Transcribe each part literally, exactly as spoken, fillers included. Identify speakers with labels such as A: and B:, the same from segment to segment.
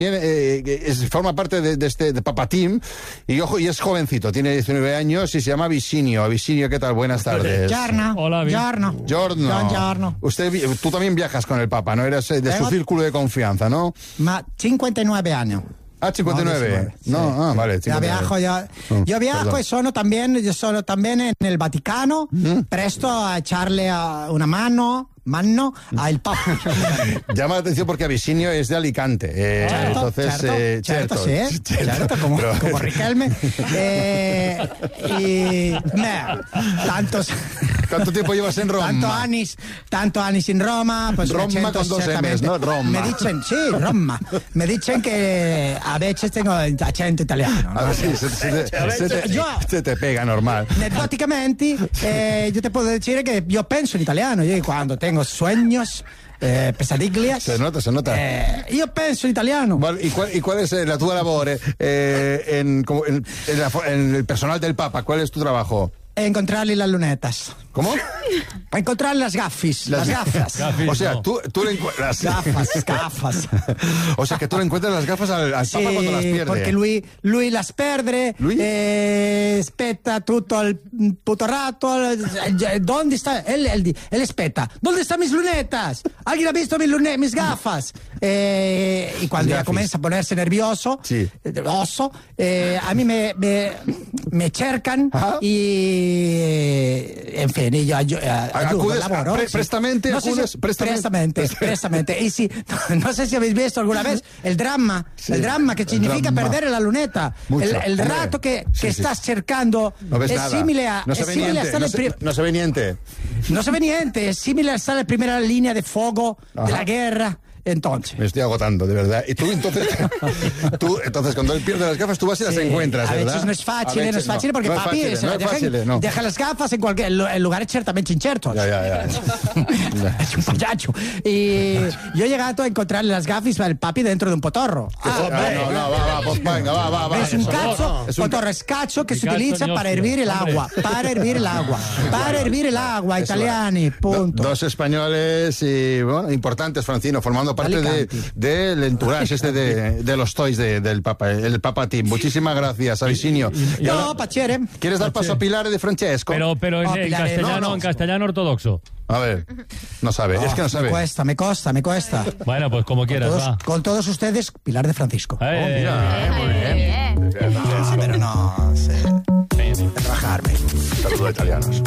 A: Eh, es, forma parte de, de este de Papa Team y ojo, y es jovencito, tiene diecinueve años y se llama Visinio. Visinio, ¿qué tal? Buenas tardes.
B: Giorno.
C: Hola,
B: Giorno.
A: Giorno.
B: Buongiorno.
A: Usted, tú también viajas con el Papa, ¿no? Eres de
B: Tengo...
A: su círculo de confianza, ¿no?
B: Ma cincuanta y nueve años.
A: Ah, cincuanta y nueve. No,
B: no
A: sí. ah, vale.
B: Ya viajo, ya.
A: Oh,
B: yo viajo
A: perdón.
B: y sono también, yo sono también en el Vaticano, ¿Mm? presto a echarle a una mano. Mano al Papa.
A: Llama la atención porque Abisinio es de Alicante. Eh,
B: Certo,
A: entonces,
B: certo,
A: eh,
B: certo,
A: certo,
B: sí, eh?
A: certo.
B: certo, como,
A: Pero...
B: como Riquelme. Eh, y, me, tantos...
A: ¿Cuánto tiempo llevas en Roma?
B: Tanto años, tanto años en Roma. Pues
A: Roma con dos M's, ¿no? Roma.
B: Me dicen, sí, Roma. Me dicen que a veces tengo acento italiano, ¿no?
A: A ver, sí, se, se, se, se, te,
B: yo,
A: se te pega normal.
B: Anecdóticamente, eh, yo te puedo decir que yo penso in italiano. Yo cuando tengo sueños, eh, pesadillas...
A: Se nota, se nota.
B: Eh, io penso in italiano.
A: ¿Y cuál, y cuál es la tua labore eh, en, como en, en, la, en el personal del Papa? ¿Cuál es tu trabajo?
B: Encontrarle las lunetas.
A: ¿Cómo?
B: Encontrar las gafis, las, las gafas.
A: Gafis, o sea, no. tú, tú le encuentras...
B: Gafas, gafas.
A: O sea, que tú le encuentras las gafas al, al
B: sì,
A: Papa cuando las pierde.
B: Perché lui, lui las perde, lui? Eh, aspetta tutto il puto rato. ¿Dónde está? Él, él, él espeta. ¿Dónde están mis lunetas? ¿Alguien ha visto mis, lune, mis gafas? Eh, y cuando ya comienza a ponerse nervioso,
A: sí.
B: oso, eh, a mí me, me, me cercan ¿Ah? y, en fin, y yo, yo ayudo,
A: acudes,
B: laboro.
A: Pre, prestamente,
B: no
A: acudes,
B: si,
A: prestamente.
B: Prestamente, prestamente. Y si, no sé si habéis visto alguna vez el drama, sí, el drama que significa
A: drama.
B: perder la luneta.
A: Mucho.
B: El, el rato que,
A: sí,
B: que
A: sí.
B: estás cercando
A: no
B: es simile a...
A: No se ve niente, no, se, no se ve niente.
B: No se ve niente, es simile a estar en primera línea de fuego Ajá. de la guerra. Entonces.
A: Me estoy agotando, de verdad. Y tú, entonces, tú, entonces cuando él pierde las gafas, tú vas y las sí, encuentras,
B: a
A: ¿verdad?
B: veces no es fácil,
A: veces,
B: no es fácil, porque
A: no
B: papi
A: es fácil,
B: se
A: no
B: deja,
A: es fácil, no.
B: deja las gafas en cualquier en lugares ciertamente inciertos.
A: Ya, ya, ya.
B: Es un payacho. Y yo he llegado a encontrarle las gafas al papi dentro de un potorro.
A: Ah, ah, no, no, va, va, pues venga, va, va, va.
B: Es un cacho,
A: no, no. Es un
B: potorro es cacho que
C: Mi
B: se utiliza
C: cacho,
B: para hervir el agua, para hervir el agua, para hervir el agua, italiani, punto.
A: Do, dos españoles y, bueno, importantes, Francino, formando parte del de, de entourage este de, de los toys de, del Papa, el Papa Team. Muchísimas gracias, Avisinio.
B: Y, y, no, pachere.
A: ¿Quieres dar paso a Pilar de Francesco?
C: Pero, pero en,
B: oh,
C: en
B: Pilar,
C: castellano,
B: no, no.
C: en castellano ortodoxo.
A: A ver, no sabe, oh, es que no sabe.
B: Me cuesta, me costa, me cuesta.
C: Bueno, pues como quieras,
B: con todos,
C: va.
B: Con todos ustedes, Pilar de Francisco.
C: Eh,
A: oh, mira, eh, muy bien.
B: bien. No, pero no sé. Trabajarme.
A: Saludos italianos.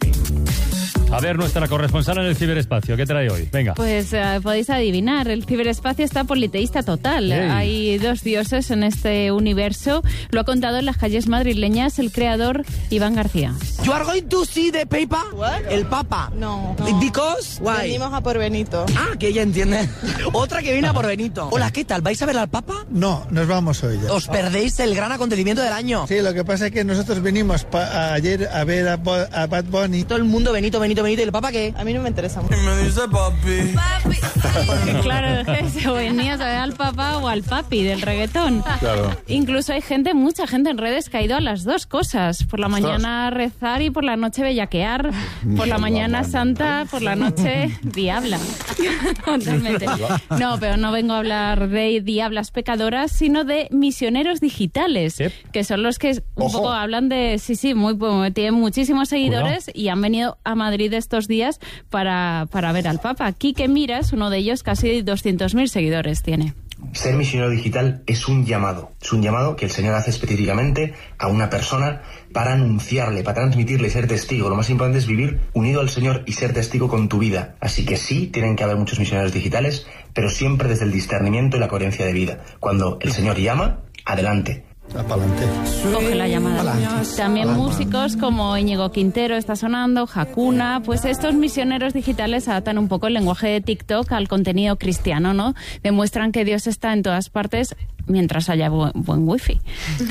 C: A ver, nuestra corresponsal en el ciberespacio, ¿qué trae hoy? Venga.
D: Pues uh, podéis adivinar, el ciberespacio está politeísta total.
C: Hey.
D: Hay dos dioses en este universo. Lo ha contado en las calles madrileñas el creador Iván García.
E: You are going to see the Papa?
F: What?
E: El Papa.
F: No. no.
E: Because? Why?
F: Venimos a por Benito.
E: Ah, que ella entiende. Otra que viene a por Benito. Hola, ¿qué tal? ¿Vais a ver al Papa?
G: No, nos vamos hoy ya.
E: Os perdéis el gran acontecimiento del año.
G: Sí, lo que pasa es que nosotros venimos pa ayer a ver a, Bo a Bad Bunny.
E: Todo el mundo Benito, Benito, Benito. ¿Y el Papa qué?
F: A mí no me interesa mucho.
G: Me dice papi.
D: Papi. Porque claro, se venía a ver al papá o al papi del reggaetón.
A: Claro.
D: Incluso hay gente, mucha gente en redes que ha ido a las dos cosas. Por la mañana a rezar y por la noche bellaquear. Por la mañana santa, por la noche diabla. Totalmente. No, pero no vengo a hablar de diablas pecadoras, sino de misioneros digitales, ¿sí? Que son los que un
A: Ojo.
D: poco hablan de, sí, sí, muy, tienen muchísimos seguidores. Cuidado. Y han venido a Madrid estos días para, para ver al Papa. Quique Miras, uno de ellos, casi doscientos mil seguidores tiene.
H: Ser misionero digital es un llamado, es un llamado que el Señor hace específicamente a una persona para anunciarle, para transmitirle y ser testigo. Lo más importante es vivir unido al Señor y ser testigo con tu vida. Así que sí, tienen que haber muchos misioneros digitales, pero siempre desde el discernimiento y la coherencia de vida. Cuando el Señor llama, adelante.
A: Apalante.
D: Coge la llamada.
B: Palante.
D: También
B: Palante.
D: músicos como Íñigo Quintero está sonando, Hakuna, pues estos misioneros digitales adaptan un poco el lenguaje de TikTok al contenido cristiano, ¿no? Demuestran que Dios está en todas partes mientras haya buen, buen wifi.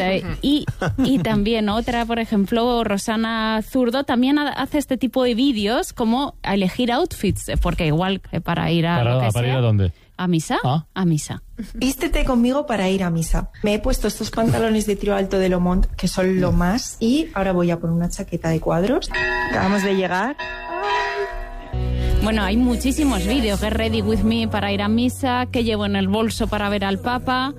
D: Y, y también otra, por ejemplo, Rosana Zurdo también hace este tipo de vídeos como a elegir outfits, porque igual que para ir a...
C: ¿Para,
D: lo que
C: para
D: sea,
C: ir a dónde?
D: ¿A misa?
C: ¿Ah?
D: A misa.
I: Vístete conmigo para ir a misa. Me he puesto estos pantalones de tiro alto de Lomont, que son lo más, y ahora voy a por una chaqueta de cuadros. Acabamos de llegar.
D: Bueno, hay muchísimos vídeos. Get ready with me para ir a misa, que llevo en el bolso para ver al Papa.